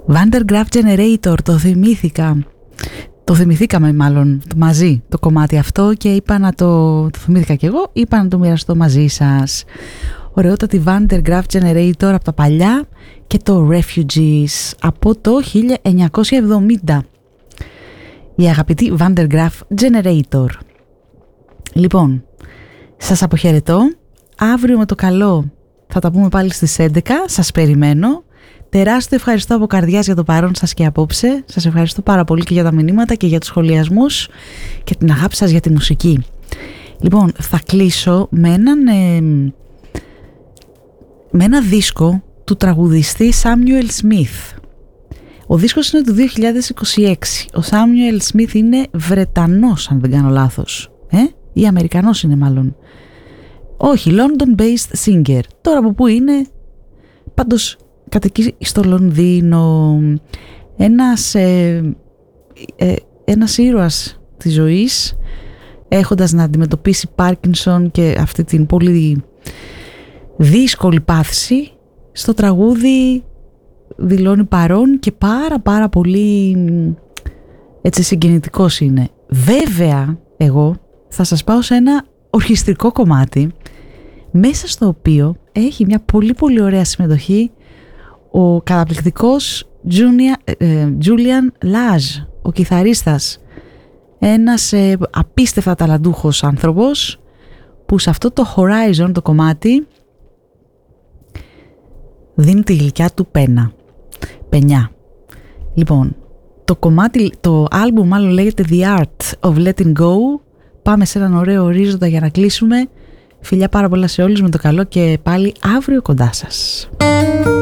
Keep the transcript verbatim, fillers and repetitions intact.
Van der Graaf Generator, το θυμήθηκα. Το θυμηθήκαμε μάλλον μαζί το κομμάτι αυτό και είπα να το, το θυμήθηκα κι εγώ, είπα να το μοιραστώ μαζί σας. Ωραιότατη Van der Graaf Generator από τα παλιά και το Refugees από το χίλια εννιακόσια εβδομήντα. Η αγαπητή Van der Graaf Generator. Λοιπόν, σας αποχαιρετώ. Αύριο με το καλό θα τα πούμε πάλι στις έντεκα. Σας περιμένω. Τεράστιο ευχαριστώ από καρδιάς για το παρόν σας και απόψε. Σας ευχαριστώ πάρα πολύ και για τα μηνύματα και για τους σχολιασμούς και την αγάπη σας για τη μουσική. Λοιπόν, θα κλείσω με έναν ε, με ένα δίσκο του τραγουδιστή Samuel Smith. Ο δίσκος είναι του δύο χιλιάδες είκοσι έξι. Ο Samuel Smith είναι Βρετανός, αν δεν κάνω λάθος. Ε? Ή Αμερικανός είναι μάλλον. Όχι, London-based singer. Τώρα από πού είναι? Πάντως κατοικεί στο Λονδίνο. Ένας, ε, ε, ένας ήρωας της ζωής, έχοντας να αντιμετωπίσει Πάρκινσον και αυτή την πολύ δύσκολη πάθηση, στο τραγούδι δηλώνει παρόν και πάρα πάρα πολύ έτσι συγκινητικός είναι. Βέβαια, εγώ θα σας πάω σε ένα ορχιστρικό κομμάτι, μέσα στο οποίο έχει μια πολύ πολύ ωραία συμμετοχή ο καταπληκτικός Julian Lage, ο κιθαρίστας, ένας ε, απίστευτα ταλαντούχος άνθρωπος που σε αυτό το Horizon το κομμάτι δίνει τη γλυκιά του πένα, πενιά. Λοιπόν, το κομμάτι, το άλμπουμ μάλλον λέγεται The Art of Letting Go. Πάμε σε έναν ωραίο ορίζοντα για να κλείσουμε. Φιλιά πάρα πολλά σε όλους, με το καλό και πάλι αύριο κοντά σας.